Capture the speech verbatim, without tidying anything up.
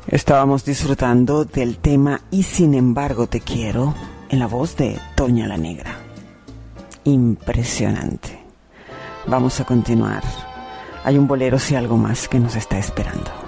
Estábamos disfrutando del tema Y sin embargo te quiero en la voz de Toña la Negra. Impresionante. Vamos a continuar. Hay un bolero y algo más que nos está esperando.